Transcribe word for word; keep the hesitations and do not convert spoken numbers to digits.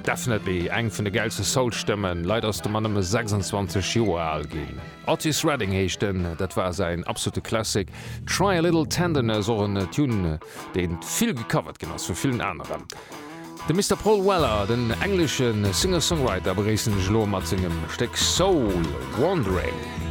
definitely eng vun de geilste Soulstimmen, leider ass de Mann sechsundzwanzig Joer alt gin. Otis Redding heechten, dat war se absolute Klassik. Try a Little Tenderness or een Tune, den viel gecovert gen ass vu vielen anderen. De Mister Paul Weller, den englischen Singer-Songwriter, bereessen Schlo mat zinggem Steck Soul Wandering.